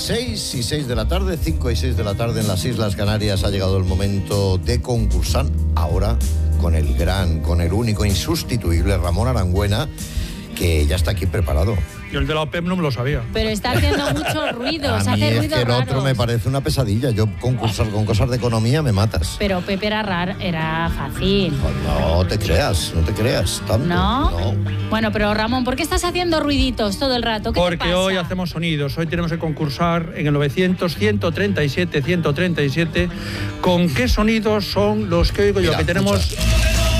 6 y 6 de la tarde, 5 y 6 de la tarde en las Islas Canarias. Ha llegado el momento de concursar ahora con el gran, con el único, insustituible Ramón Arangüena, que ya está aquí preparado. Yo el de la OPEP no me lo sabía. Pero está haciendo mucho ruido, A se mí hace es ruido que el raro. otro me parece una pesadilla. Yo concursar con cosas de economía me matas. Pero Pepe era fácil. Pues no te creas tanto. ¿No? Bueno, pero Ramón, ¿por qué estás haciendo ruiditos todo el rato? ¿Qué te Porque pasa? hoy hacemos sonidos. Hoy tenemos que concursar en el 900-137-137. ¿Con qué sonidos son los que oigo yo? Mira, que tenemos... escucha.